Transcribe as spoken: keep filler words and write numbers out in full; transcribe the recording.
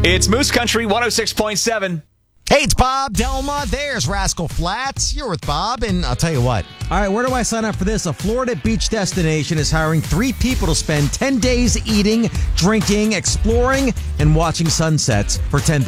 It's Moose Country one oh six point seven. Hey, it's Bob Delma. There's Rascal Flats. You're with Bob, and I'll tell you what. All right, where do I sign up for this? A Florida beach destination is hiring three people to spend ten days eating, drinking, exploring, and watching sunsets for ten thousand